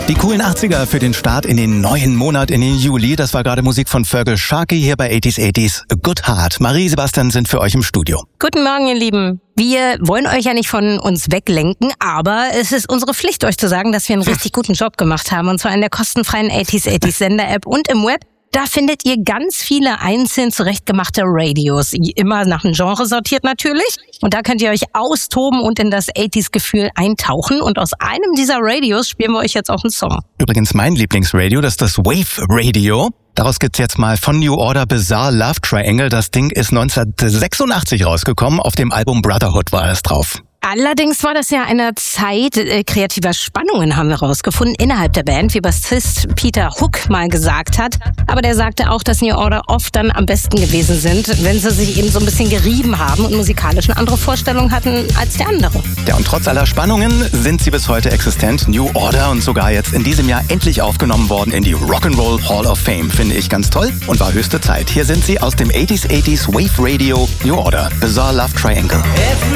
Die coolen 80er für den Start in den neuen Monat, in den Juli. Das war gerade Musik von Fergal Sharkey hier bei 80s. Good Heart. Marie, Sebastian sind für euch im Studio. Guten Morgen, ihr Lieben. Wir wollen euch ja nicht von uns weglenken, aber es ist unsere Pflicht, euch zu sagen, dass wir einen richtig guten Job gemacht haben. Und zwar in der kostenfreien 80s Sender-App und im Web. Da findet ihr ganz viele einzeln zurechtgemachte Radios. Immer nach einem Genre sortiert natürlich. Und da könnt ihr euch austoben und in das 80s-Gefühl eintauchen. Und aus einem dieser Radios spielen wir euch jetzt auch einen Song. Übrigens mein Lieblingsradio, das ist das Wave Radio. Daraus gibt's jetzt mal von New Order Bizarre Love Triangle. Das Ding ist 1986 rausgekommen. Auf dem Album Brotherhood war es drauf. Allerdings war das ja eine Zeit kreativer Spannungen, haben wir rausgefunden, innerhalb der Band, wie Bassist Peter Hook mal gesagt hat. Aber der sagte auch, dass New Order oft dann am besten gewesen sind, wenn sie sich eben so ein bisschen gerieben haben und musikalisch eine andere Vorstellung hatten als der andere. Ja, und trotz aller Spannungen sind sie bis heute existent. New Order und sogar jetzt in diesem Jahr endlich aufgenommen worden in die Rock'n'Roll Hall of Fame. Finde ich ganz toll und war höchste Zeit. Hier sind sie aus dem 80s Wave Radio, New Order, Bizarre Love Triangle.